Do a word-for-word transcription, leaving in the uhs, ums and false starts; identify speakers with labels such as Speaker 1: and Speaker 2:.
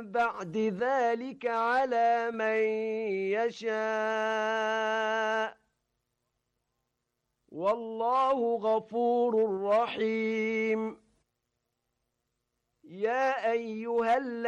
Speaker 1: بعد ذلك على من يشاء والله غفور رحيم. يا أيها الذين